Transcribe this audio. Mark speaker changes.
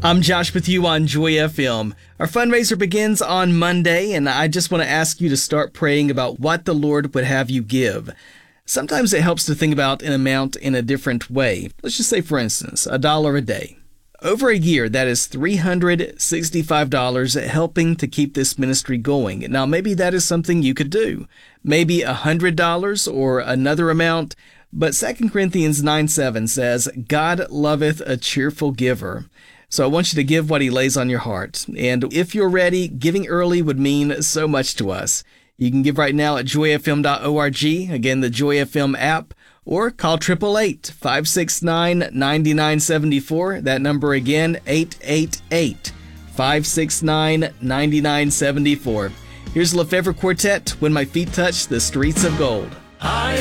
Speaker 1: I'm Josh with you on Joy FM. Our fundraiser begins on Monday, and I just want to ask you to start praying about what the Lord would have you give. Sometimes it helps to think about an amount in a different way. Let's just say, for instance, $1 a day. Over a year, that is $365 helping to keep this ministry going. Now, maybe that is something you could do. Maybe $100 or another amount. But 2 Corinthians 9:7 says, God loveth a cheerful giver. So I want you to give what he lays on your heart. And if you're ready, giving early would mean so much to us. You can give right now at joyfm.org, again, the Joy FM app, or call 888-569-9974. That number again, 888-569-9974. Here's Lefevre Quartet, When My Feet Touch the Streets of Gold.